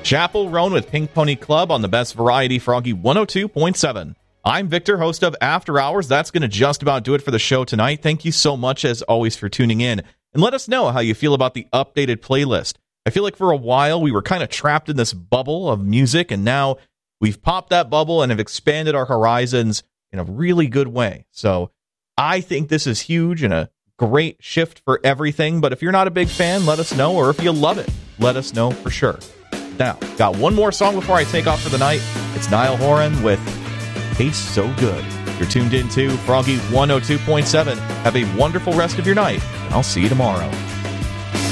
Chapel Roan with Pink Pony Club on the Best Variety Froggy 102.7. I'm Victor, host of After Hours. That's going to just about do it for the show tonight. Thank you so much, as always, for tuning in. And let us know how you feel about the updated playlist. I feel like for a while we were kind of trapped in this bubble of music, and now we've popped that bubble and have expanded our horizons in a really good way. So I think this is huge and a great shift for everything. But if you're not a big fan, let us know. Or if you love it, let us know for sure. Now, got one more song before I take off for the night. It's Niall Horan with Tastes So Good. You're tuned in to Froggy 102.7. Have a wonderful rest of your night, and I'll see you tomorrow.